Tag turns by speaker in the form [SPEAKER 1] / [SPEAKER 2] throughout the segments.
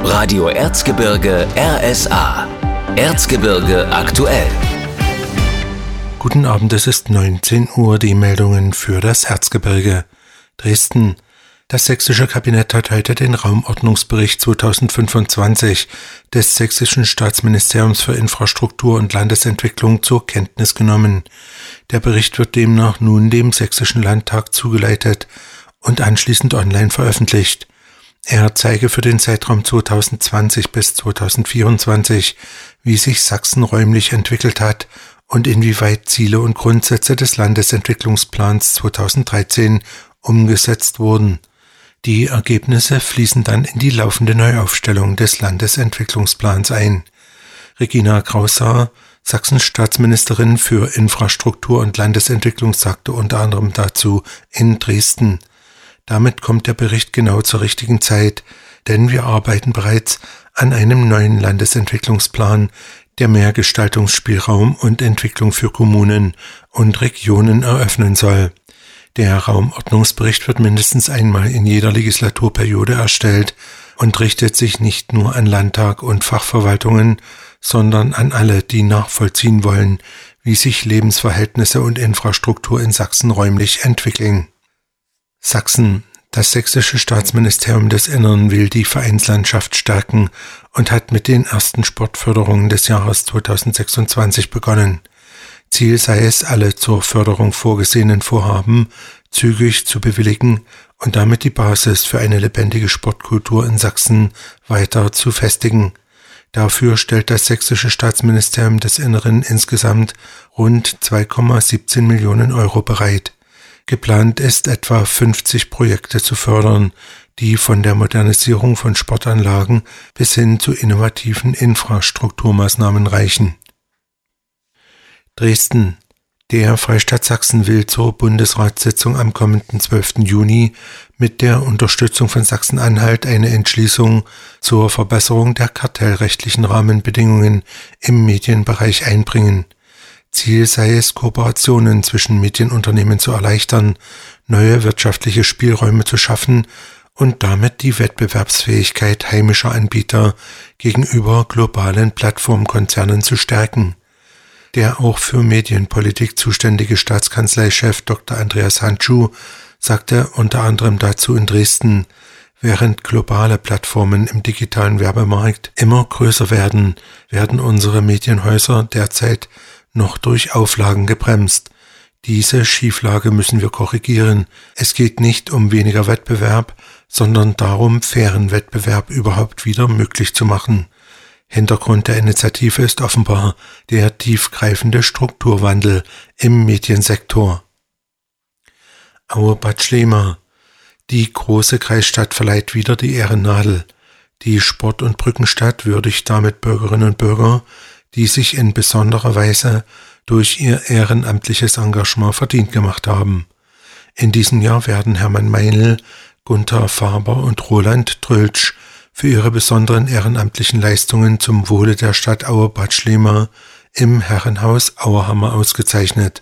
[SPEAKER 1] Radio Erzgebirge RSA. Erzgebirge aktuell.
[SPEAKER 2] Guten Abend, es ist 19 Uhr, die Meldungen für das Erzgebirge. Dresden. Das sächsische Kabinett hat heute den Raumordnungsbericht 2025 des Sächsischen Staatsministeriums für Infrastruktur und Landesentwicklung zur Kenntnis genommen. Der Bericht wird demnach nun dem Sächsischen Landtag zugeleitet und anschließend online veröffentlicht. Er zeige für den Zeitraum 2020 bis 2024, wie sich Sachsen räumlich entwickelt hat und inwieweit Ziele und Grundsätze des Landesentwicklungsplans 2013 umgesetzt wurden. Die Ergebnisse fließen dann in die laufende Neuaufstellung des Landesentwicklungsplans ein. Regina Grausauer, Sachsens Staatsministerin für Infrastruktur und Landesentwicklung, sagte unter anderem dazu in Dresden: Damit kommt der Bericht genau zur richtigen Zeit, denn wir arbeiten bereits an einem neuen Landesentwicklungsplan, der mehr Gestaltungsspielraum und Entwicklung für Kommunen und Regionen eröffnen soll. Der Raumordnungsbericht wird mindestens einmal in jeder Legislaturperiode erstellt und richtet sich nicht nur an Landtag und Fachverwaltungen, sondern an alle, die nachvollziehen wollen, wie sich Lebensverhältnisse und Infrastruktur in Sachsen räumlich entwickeln. Sachsen. Das sächsische Staatsministerium des Innern will die Vereinslandschaft stärken und hat mit den ersten Sportförderungen des Jahres 2026 begonnen. Ziel sei es, alle zur Förderung vorgesehenen Vorhaben zügig zu bewilligen und damit die Basis für eine lebendige Sportkultur in Sachsen weiter zu festigen. Dafür stellt das sächsische Staatsministerium des Inneren insgesamt rund 2,17 Millionen Euro bereit. Geplant ist, etwa 50 Projekte zu fördern, die von der Modernisierung von Sportanlagen bis hin zu innovativen Infrastrukturmaßnahmen reichen. Dresden. Der Freistaat Sachsen will zur Bundesratssitzung am kommenden 12. Juni mit der Unterstützung von Sachsen-Anhalt eine Entschließung zur Verbesserung der kartellrechtlichen Rahmenbedingungen im Medienbereich einbringen. Ziel sei es, Kooperationen zwischen Medienunternehmen zu erleichtern, neue wirtschaftliche Spielräume zu schaffen und damit die Wettbewerbsfähigkeit heimischer Anbieter gegenüber globalen Plattformkonzernen zu stärken. Der auch für Medienpolitik zuständige Staatskanzleichef Dr. Andreas Handschuh sagte unter anderem dazu in Dresden: Während globale Plattformen im digitalen Werbemarkt immer größer werden, werden unsere Medienhäuser derzeit noch durch Auflagen gebremst. Diese Schieflage müssen wir korrigieren. Es geht nicht um weniger Wettbewerb, sondern darum, fairen Wettbewerb überhaupt wieder möglich zu machen. Hintergrund der Initiative ist offenbar der tiefgreifende Strukturwandel im Mediensektor. Aue-Bad Schlema. Die große Kreisstadt verleiht wieder die Ehrennadel. Die Sport- und Brückenstadt würdigt damit Bürgerinnen und Bürger, die sich in besonderer Weise durch ihr ehrenamtliches Engagement verdient gemacht haben. In diesem Jahr werden Hermann Meinl, Gunther Faber und Roland Tröltsch für ihre besonderen ehrenamtlichen Leistungen zum Wohle der Stadt Aue-Bad Schlema im Herrenhaus Auerhammer ausgezeichnet.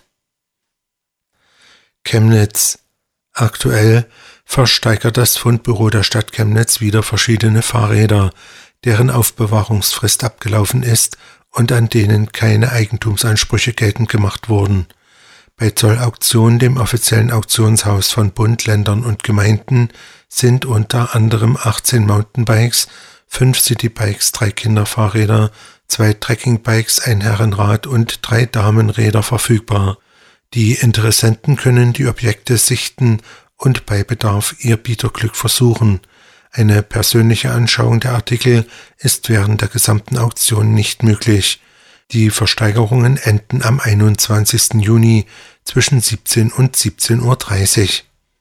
[SPEAKER 2] Chemnitz. Aktuell versteigert das Fundbüro der Stadt Chemnitz wieder verschiedene Fahrräder, deren Aufbewahrungsfrist abgelaufen ist und an denen keine Eigentumsansprüche geltend gemacht wurden. Bei Zollauktion, dem offiziellen Auktionshaus von Bund, Ländern und Gemeinden, sind unter anderem 18 Mountainbikes, 5 Citybikes, 3 Kinderfahrräder, 2 Trekkingbikes, ein Herrenrad und 3 Damenräder verfügbar. Die Interessenten können die Objekte sichten und bei Bedarf ihr Bieterglück versuchen. Eine persönliche Anschauung der Artikel ist während der gesamten Auktion nicht möglich. Die Versteigerungen enden am 21. Juni zwischen 17 und 17:30 Uhr.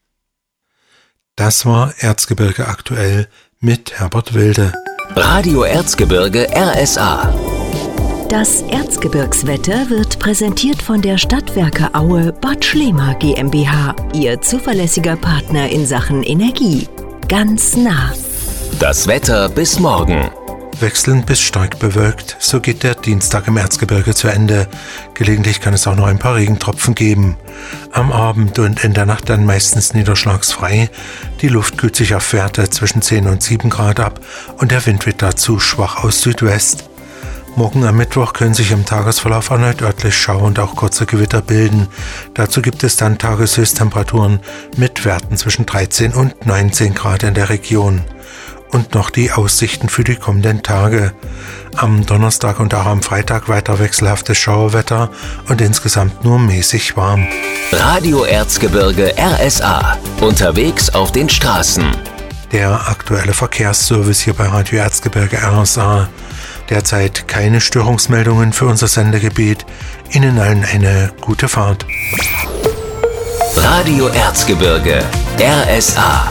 [SPEAKER 2] Das war Erzgebirge aktuell mit Herbert Wilde.
[SPEAKER 1] Radio Erzgebirge RSA.
[SPEAKER 3] Das Erzgebirgswetter wird präsentiert von der Stadtwerke Aue Bad Schlema GmbH, Ihr zuverlässiger Partner in Sachen Energie. Ganz nah.
[SPEAKER 1] Das Wetter bis morgen.
[SPEAKER 2] Wechselnd bis stark bewölkt, so geht der Dienstag im Erzgebirge zu Ende. Gelegentlich kann es auch noch ein paar Regentropfen geben. Am Abend und in der Nacht dann meistens niederschlagsfrei. Die Luft kühlt sich auf Werte zwischen 10 und 7 Grad ab und der Wind wird dazu schwach aus Südwest. Morgen am Mittwoch können sich im Tagesverlauf erneut örtlich Schauer und auch kurze Gewitter bilden. Dazu gibt es dann Tageshöchsttemperaturen mit Werten zwischen 13 und 19 Grad in der Region. Und noch die Aussichten für die kommenden Tage. Am Donnerstag und auch am Freitag weiter wechselhaftes Schauerwetter und insgesamt nur mäßig warm.
[SPEAKER 1] Radio Erzgebirge RSA. Unterwegs auf den Straßen.
[SPEAKER 2] Der aktuelle Verkehrsservice hier bei Radio Erzgebirge RSA. Derzeit keine Störungsmeldungen für unser Sendegebiet. Ihnen allen eine gute Fahrt.
[SPEAKER 1] Radio Erzgebirge RSA.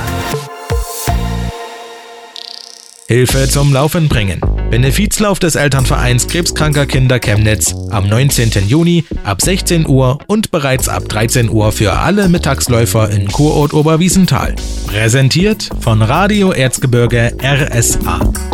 [SPEAKER 4] Hilfe zum Laufen bringen. Benefizlauf des Elternvereins Krebskranker Kinder Chemnitz am 19. Juni ab 16 Uhr und bereits ab 13 Uhr für alle Mittagsläufer im Kurort Oberwiesenthal. Präsentiert von Radio Erzgebirge RSA.